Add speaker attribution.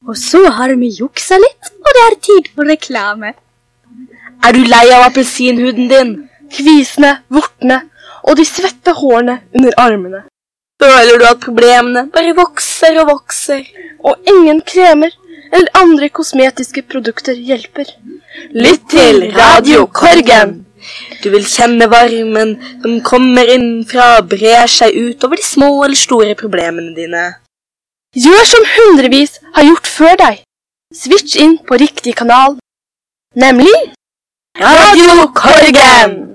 Speaker 1: Og så har vi juksa litt, og det er tid for reklame.
Speaker 2: Er du lei av appelsinhuden din?
Speaker 3: Kvisene, vortene og de svette hårene under armene.
Speaker 2: Føler du at problemene bare vokser og vokser?
Speaker 3: Og ingen kremer eller andre kosmetiske produkter hjelper.
Speaker 2: Lytt til Radio Korgen! Du vil kjenne varmen som kommer innenfra og brer seg ut over de små eller store problemene dine.
Speaker 3: Gjør som hundrevis har gjort før deg. Switch inn på riktig kanal. Nemlig
Speaker 2: Radio Korgen!